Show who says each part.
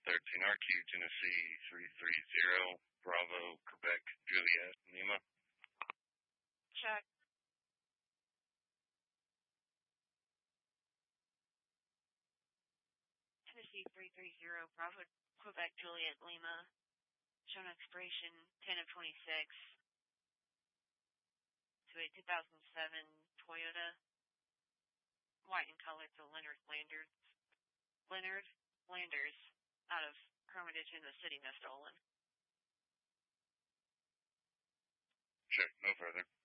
Speaker 1: 13RQ, Tennessee 330, Bravo, Quebec, Juliet, Lima.
Speaker 2: Check. Tennessee 330, Bravo, Quebec, Juliet, Lima. Shown expiration 10 of 26. To a 2007 Toyota. White in color to Leonard Landers. Out of Hermitage in the city, no stolen.
Speaker 1: Check, no further.